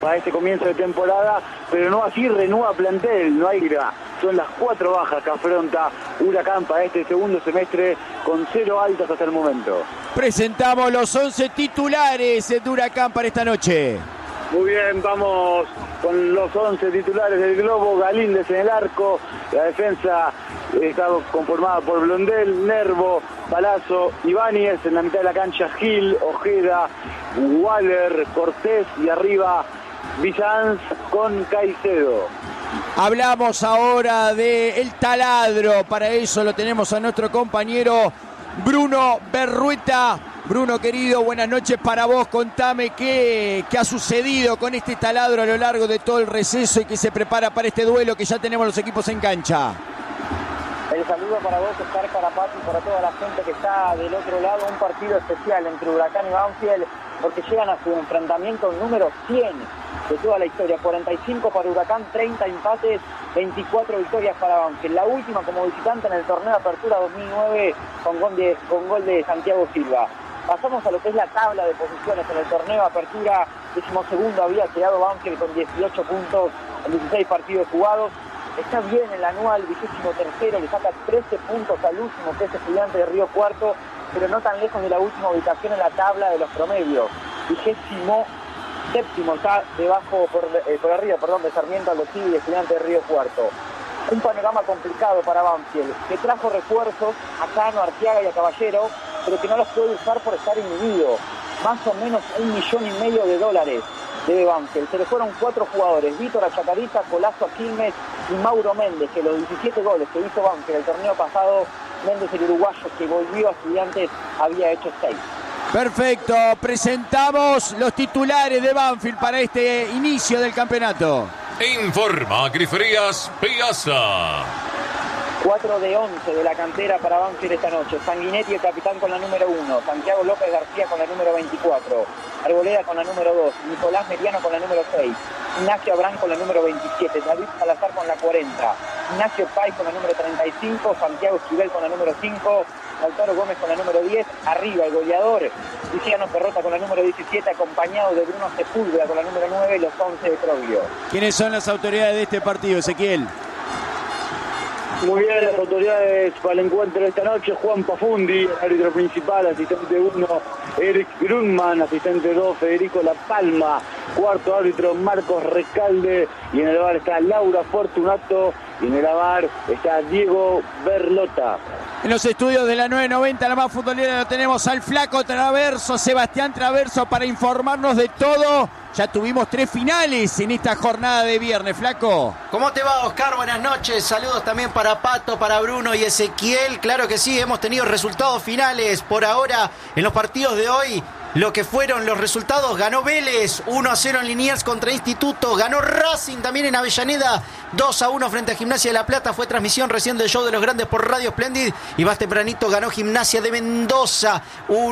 para este comienzo de temporada, pero no así renueva plantel, no hay ira. Son las 4 bajas que afronta Huracán para este segundo semestre con 0 altas hasta el momento. Presentamos los 11 titulares de Huracán para esta noche. Muy bien, vamos con los 11 titulares del Globo. Galíndez en el arco, la defensa está conformada por Blondel, Nervo, Palazzo, Ibáñez, en la mitad de la cancha Gil, Ojeda, Waller, Cortés y arriba Bizanz con Caicedo. Hablamos ahora del taladro, para eso lo tenemos a nuestro compañero Bruno Berrueta. Bruno, querido, buenas noches para vos. Contame qué ha sucedido con este taladro a lo largo de todo el receso y que se prepara para este duelo que ya tenemos los equipos en cancha. El saludo para vos, Oscar, para Pati y para toda la gente que está del otro lado. Un partido especial entre Huracán y Banfield, porque llegan a su enfrentamiento número 100 de toda la historia. 45 para Huracán, 30 empates, 24 victorias para Banfield. La última como visitante en el torneo de apertura 2009 con gol de Santiago Silva. Pasamos a lo que es la tabla de posiciones en el torneo de apertura. 12º había quedado Banfield con 18 puntos en 16 partidos jugados. Está bien en el anual, 23º, le saca 13 puntos al último, que es Estudiante de Río Cuarto, pero no tan lejos de la última ubicación en la tabla de los promedios. 27º está debajo, por arriba, de Sarmiento, Alocid y Estudiante de Río Cuarto. Un panorama complicado para Banfield, que trajo refuerzos a Cano, Arteaga y a Caballero, pero que no los puede usar por estar inhibido. Más o menos $1,5 millones debe Banfield. Se le fueron 4 jugadores: Víctor a Chacarita, Colazo a Quilmes y Mauro Méndez, que los 17 goles que hizo Banfield el torneo pasado, Méndez, el uruguayo que volvió a Estudiantes, había hecho 6. Perfecto, presentamos los titulares de Banfield para este inicio del campeonato. Informa Griferías Piazza. 4 de 11 de la cantera para Banfield esta noche. Sanguinetti, el capitán, con la número 1. Santiago López García con la número 24. Arboleda con la número 2. Nicolás Mediano con la número 6. Ignacio Abrán con la número 27. David Salazar con la 40. Ignacio Pay con la número 35. Santiago Esquivel con la número 5. Lautaro Gómez con la número 10. Arriba el goleador Luciano Perrota con la número 17, acompañado de Bruno Sepúlveda con la número 9 y los 11 de Troglio. ¿Quiénes son las autoridades de este partido, Ezequiel? Muy bien, las autoridades para el encuentro de esta noche: Juan Pafundi, árbitro principal; asistente 1, Eric Grunman; asistente 2, Federico La Palma; cuarto árbitro, Marcos Recalde; y en el VAR está Laura Fortunato; y en el VAR está Diego Berlota. En los estudios de la 990, la más futbolera, lo tenemos al Flaco Traverso, Sebastián Traverso, para informarnos de todo. Ya tuvimos 3 finales en esta jornada de viernes, Flaco. ¿Cómo te va, Oscar? Buenas noches. Saludos también para Pato, para Bruno y Ezequiel. Claro que sí, hemos tenido resultados finales por ahora en los partidos de hoy. Lo que fueron los resultados: ganó Vélez 1-0 en Liniers contra Instituto, ganó Racing también en Avellaneda 2-1 frente a Gimnasia de La Plata. Fue transmisión recién del Show de los Grandes por Radio Splendid, y más tempranito ganó Gimnasia de Mendoza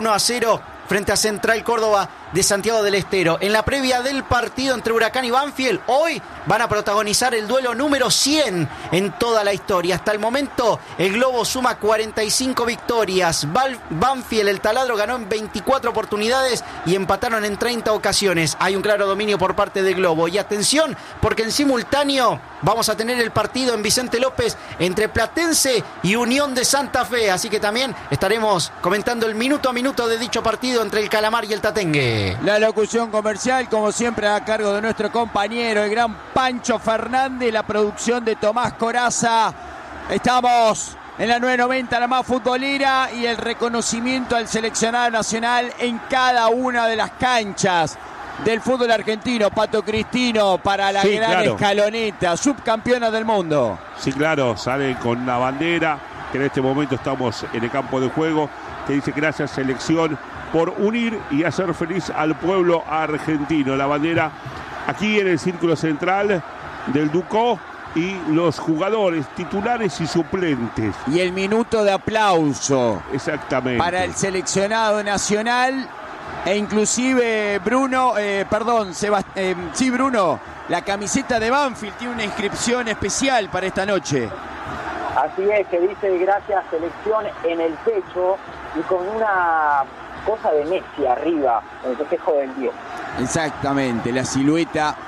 1-0 frente a Central Córdoba de Santiago del Estero. En la previa del partido entre Huracán y Banfield, hoy van a protagonizar el duelo número 100 en toda la historia. Hasta el momento, el Globo suma 45 victorias. Banfield, el taladro, ganó en 24 oportunidades y empataron en 30 ocasiones. Hay un claro dominio por parte del Globo. Y atención, porque en simultáneo vamos a tener el partido en Vicente López entre Platense y Unión de Santa Fe. Así que también estaremos comentando el minuto a minuto de dicho partido entre el Calamar y el Tatengue. La locución comercial, como siempre, a cargo de nuestro compañero, el gran Pancho Fernández. La producción de Tomás Coraza. Estamos en la 990, la más futbolera, y el reconocimiento al seleccionado nacional en cada una de las canchas del fútbol argentino. Pato Cristino, para la gran Escaloneta, subcampeona del mundo. Sí, claro, sale con una bandera, que en este momento estamos en el campo de juego, que dice: gracias, selección, por unir y hacer feliz al pueblo argentino. La bandera aquí en el círculo central del Ducó, y los jugadores titulares y suplentes. Y el minuto de aplauso. Exactamente. Para el seleccionado nacional. E inclusive Bruno, Bruno, la camiseta de Banfield tiene una inscripción especial para esta noche. Así es, que dice gracias selección en el pecho y con una cosa de Messi arriba, en el festejo del 10. Exactamente, la silueta